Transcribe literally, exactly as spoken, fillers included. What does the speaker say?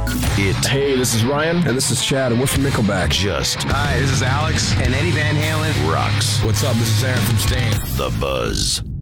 It. Hey, this is Ryan. And this is Chad, and we're from Nickelback. Just. Hi, this is Alex. And Eddie Van Halen. Rocks. What's up? This is Aaron from Stain. The Buzz.